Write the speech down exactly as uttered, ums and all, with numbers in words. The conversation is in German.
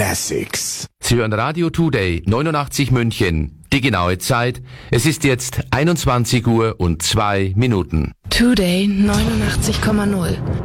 Classics. Sie hören Radio Today neunundachtzig München. Die genaue Zeit, es ist jetzt einundzwanzig Uhr und zwei Minuten. Today neunundachtzig Komma null.